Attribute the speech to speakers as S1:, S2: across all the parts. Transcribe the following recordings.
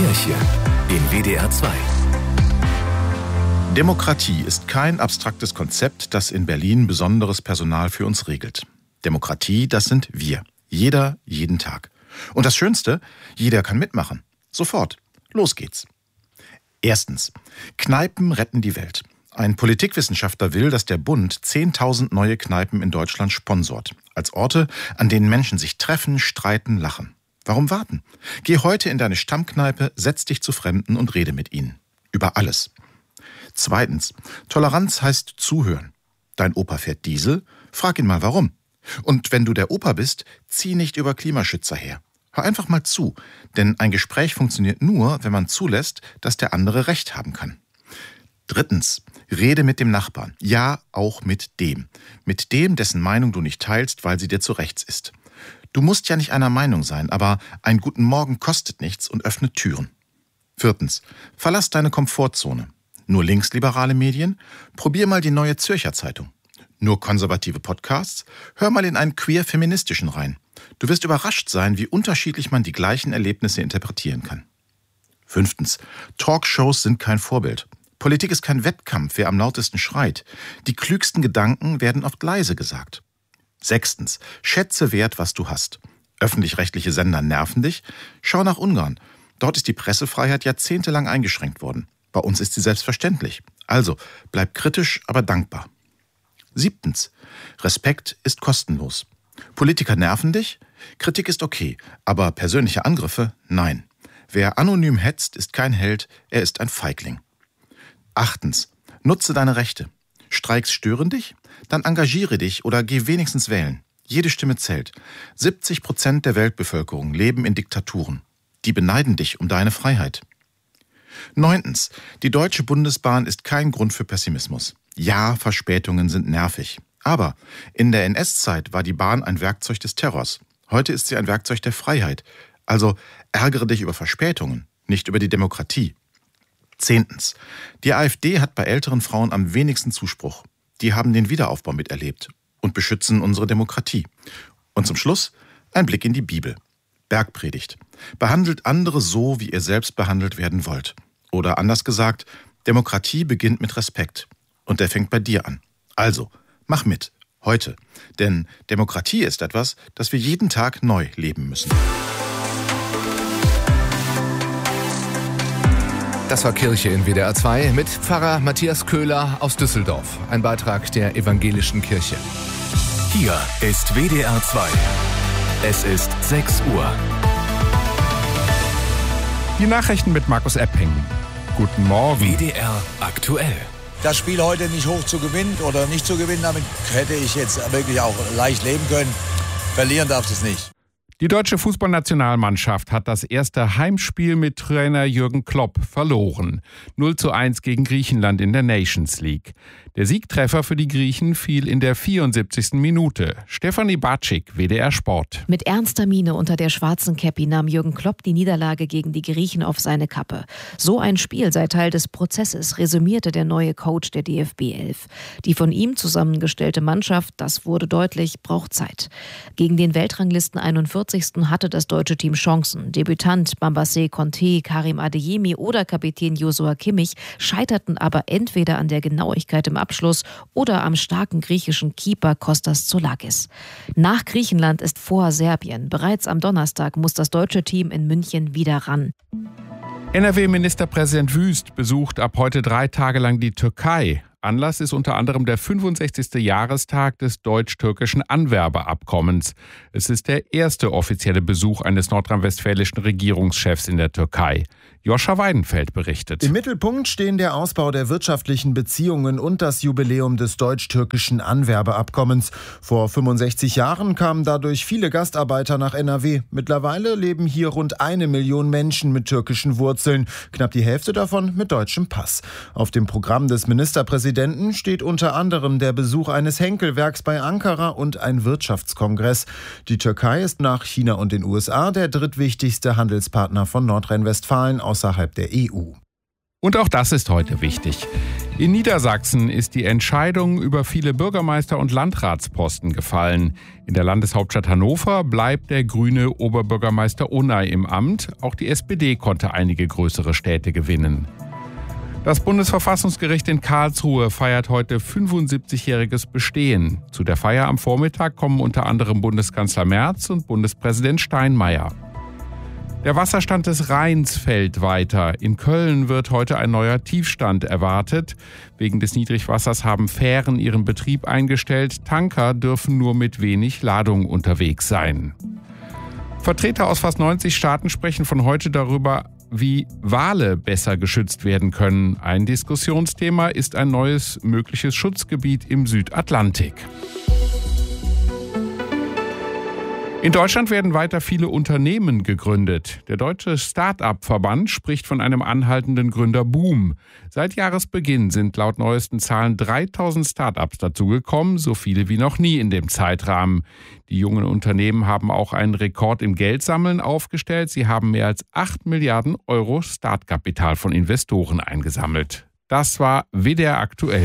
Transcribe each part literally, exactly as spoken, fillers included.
S1: Kirche in W D R zwei.
S2: Demokratie ist kein abstraktes Konzept, das in Berlin besonderes Personal für uns regelt. Demokratie, das sind wir. Jeder, jeden Tag. Und das Schönste, jeder kann mitmachen. Sofort. Los geht's. Erstens. Kneipen retten die Welt. Ein Politikwissenschaftler will, dass der Bund zehntausend neue Kneipen in Deutschland sponsort. Als Orte, an denen Menschen sich treffen, streiten, lachen. Warum warten? Geh heute in deine Stammkneipe, setz dich zu Fremden und rede mit ihnen. Über alles. Zweitens. Toleranz heißt zuhören. Dein Opa fährt Diesel? Frag ihn mal warum. Und wenn du der Opa bist, zieh nicht über Klimaschützer her. Hör einfach mal zu, denn ein Gespräch funktioniert nur, wenn man zulässt, dass der andere Recht haben kann. Drittens. Rede mit dem Nachbarn. Ja, auch mit dem. Mit dem, dessen Meinung du nicht teilst, weil sie dir zu rechts ist. Du musst ja nicht einer Meinung sein, aber ein guten Morgen kostet nichts und öffnet Türen. Viertens. Verlass deine Komfortzone. Nur linksliberale Medien? Probier mal die Neue Zürcher Zeitung. Nur konservative Podcasts? Hör mal in einen queer-feministischen rein. Du wirst überrascht sein, wie unterschiedlich man die gleichen Erlebnisse interpretieren kann. Fünftens. Talkshows sind kein Vorbild. Politik ist kein Wettkampf, wer am lautesten schreit. Die klügsten Gedanken werden oft leise gesagt. Sechstens. Schätze wert, was du hast. Öffentlich-rechtliche Sender nerven dich? Schau nach Ungarn. Dort ist die Pressefreiheit jahrzehntelang eingeschränkt worden. Bei uns ist sie selbstverständlich. Also, bleib kritisch, aber dankbar. Siebtens. Respekt ist kostenlos. Politiker nerven dich? Kritik ist okay, aber persönliche Angriffe? Nein. Wer anonym hetzt, ist kein Held, er ist ein Feigling. Achtens. Nutze deine Rechte. Streiks stören dich? Dann engagiere dich oder geh wenigstens wählen. Jede Stimme zählt. siebzig Prozent der Weltbevölkerung leben in Diktaturen. Die beneiden dich um deine Freiheit. Neuntens. Die Deutsche Bundesbahn ist kein Grund für Pessimismus. Ja, Verspätungen sind nervig. Aber in der N S-Zeit war die Bahn ein Werkzeug des Terrors. Heute ist sie ein Werkzeug der Freiheit. Also ärgere dich über Verspätungen, nicht über die Demokratie. Zehntens. Die AfD hat bei älteren Frauen am wenigsten Zuspruch. Die haben den Wiederaufbau miterlebt und beschützen unsere Demokratie. Und zum Schluss ein Blick in die Bibel. Bergpredigt. Behandelt andere so, wie ihr selbst behandelt werden wollt. Oder anders gesagt, Demokratie beginnt mit Respekt. Und der fängt bei dir an. Also, mach mit. Heute. Denn Demokratie ist etwas, das wir jeden Tag neu leben müssen.
S1: Das war Kirche in W D R zwei mit Pfarrer Matthias Köhler aus Düsseldorf. Ein Beitrag der Evangelischen Kirche. Hier ist W D R zwei. Es ist sechs Uhr.
S3: Die Nachrichten mit Markus Epping. Guten Morgen.
S1: W D R aktuell.
S4: Das Spiel heute nicht hoch zu gewinnen oder nicht zu gewinnen, damit hätte ich jetzt wirklich auch leicht leben können. Verlieren darf es nicht.
S3: Die deutsche Fußballnationalmannschaft hat das erste Heimspiel mit Trainer Jürgen Klopp verloren. null zu eins gegen Griechenland in der Nations League. Der Siegtreffer für die Griechen fiel in der vierundsiebzigsten Minute. Stefanie Batschik, W D R Sport.
S5: Mit ernster Miene unter der schwarzen Käppi nahm Jürgen Klopp die Niederlage gegen die Griechen auf seine Kappe. So ein Spiel sei Teil des Prozesses, resümierte der neue Coach der D F B elf. Die von ihm zusammengestellte Mannschaft, das wurde deutlich, braucht Zeit. Gegen den Weltranglisten einundvierzigsten hatte das deutsche Team Chancen. Debütant Bambassé Conté, Karim Adeyemi oder Kapitän Joshua Kimmich scheiterten aber entweder an der Genauigkeit im Abschluss oder am starken griechischen Keeper Kostas Tsoulakis. Nach Griechenland ist vor Serbien. Bereits am Donnerstag muss das deutsche Team in München wieder ran.
S3: N R W-Ministerpräsident Wüst besucht ab heute drei Tage lang die Türkei. Anlass ist unter anderem der fünfundsechzigste Jahrestag des deutsch-türkischen Anwerbeabkommens. Es ist der erste offizielle Besuch eines nordrhein-westfälischen Regierungschefs in der Türkei. Joscha Weidenfeld berichtet.
S6: Im Mittelpunkt stehen der Ausbau der wirtschaftlichen Beziehungen und das Jubiläum des deutsch-türkischen Anwerbeabkommens. Vor fünfundsechzig Jahren kamen dadurch viele Gastarbeiter nach N R W. Mittlerweile leben hier rund eine Million Menschen mit türkischen Wurzeln, knapp die Hälfte davon mit deutschem Pass. Auf dem Programm des Ministerpräsidenten steht unter anderem der Besuch eines Henkelwerks bei Ankara und ein Wirtschaftskongress. Die Türkei ist nach China und den U S A der drittwichtigste Handelspartner von Nordrhein-Westfalen außerhalb der E U.
S3: Und auch das ist heute wichtig. In Niedersachsen ist die Entscheidung über viele Bürgermeister- und Landratsposten gefallen. In der Landeshauptstadt Hannover bleibt der grüne Oberbürgermeister Onay im Amt. Auch die S P D konnte einige größere Städte gewinnen. Das Bundesverfassungsgericht in Karlsruhe feiert heute fünfundsiebzigjähriges Bestehen. Zu der Feier am Vormittag kommen unter anderem Bundeskanzler Merz und Bundespräsident Steinmeier. Der Wasserstand des Rheins fällt weiter. In Köln wird heute ein neuer Tiefstand erwartet. Wegen des Niedrigwassers haben Fähren ihren Betrieb eingestellt. Tanker dürfen nur mit wenig Ladung unterwegs sein. Vertreter aus fast neunzig Staaten sprechen von heute darüber, wie Wale besser geschützt werden können. Ein Diskussionsthema ist ein neues mögliches Schutzgebiet im Südatlantik. In Deutschland werden weiter viele Unternehmen gegründet. Der Deutsche Start-up-Verband spricht von einem anhaltenden Gründerboom. Seit Jahresbeginn sind laut neuesten Zahlen dreitausend Start-ups dazugekommen, so viele wie noch nie in dem Zeitrahmen. Die jungen Unternehmen haben auch einen Rekord im Geldsammeln aufgestellt. Sie haben mehr als acht Milliarden Euro Startkapital von Investoren eingesammelt. Das war W D R aktuell.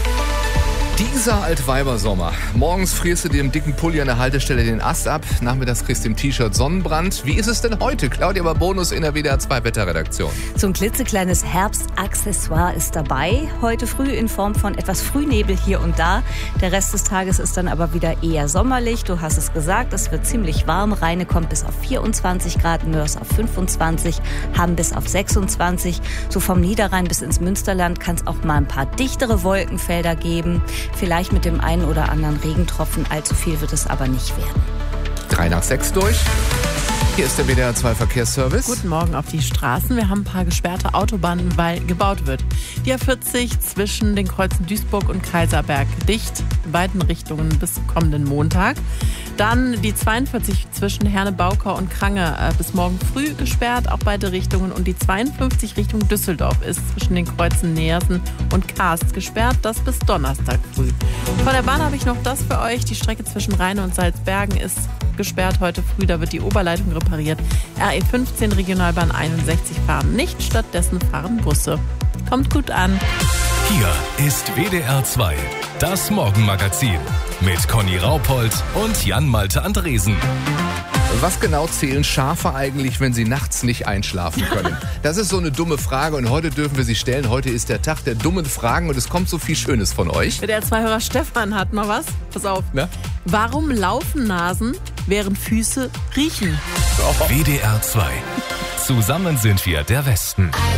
S1: Dieser Altweibersommer. Morgens frierst du dir im dicken Pulli an der Haltestelle den Ast ab, nachmittags kriegst du im T-Shirt Sonnenbrand. Wie ist es denn heute? Claudia Babonus in der W D R zwei Wetterredaktion.
S7: So ein klitzekleines Herbstaccessoire ist dabei. Heute früh in Form von etwas Frühnebel hier und da. Der Rest des Tages ist dann aber wieder eher sommerlich. Du hast es gesagt, es wird ziemlich warm. Rheine kommt bis auf vierundzwanzig Grad, Mörs auf fünfundzwanzig, Hamm bis auf sechsundzwanzig. So vom Niederrhein bis ins Münsterland kann es auch mal ein paar dichtere Wolkenfelder geben. Vielleicht mit dem einen oder anderen Regentropfen. Allzu viel wird es aber nicht werden.
S1: Drei nach sechs durch. Hier ist der W D R zwei Verkehrsservice.
S8: Guten Morgen auf die Straßen. Wir haben ein paar gesperrte Autobahnen, weil gebaut wird. Die A vierzig zwischen den Kreuzen Duisburg und Kaiserberg dicht, in beiden Richtungen bis kommenden Montag. Dann die zweiundvierzig zwischen Herne-Baukau und Krange äh, bis morgen früh gesperrt, auch beide Richtungen. Und die zweiundfünfzig Richtung Düsseldorf ist zwischen den Kreuzen Neersen und Karst gesperrt, das bis Donnerstag früh. Von der Bahn habe ich noch das für euch. Die Strecke zwischen Rheine und Salzbergen ist gesperrt heute früh, da wird die Oberleitung repariert. R E fünfzehn Regionalbahn einundsechzig fahren nicht, stattdessen fahren Busse. Kommt gut an.
S9: Hier ist W D R zwei, das Morgenmagazin mit Conny Raupold und Jan-Malte Andresen.
S1: Was genau zählen Schafe eigentlich, wenn sie nachts nicht einschlafen können? Das ist so eine dumme Frage und heute dürfen wir sie stellen. Heute ist der Tag der dummen Fragen und es kommt so viel Schönes von euch.
S8: W D R zwei-Hörer Stefan hat mal was. Pass auf.
S1: Na?
S8: Warum laufen Nasen, während Füße riechen?
S9: W D R zwei. Zusammen sind wir der Westen.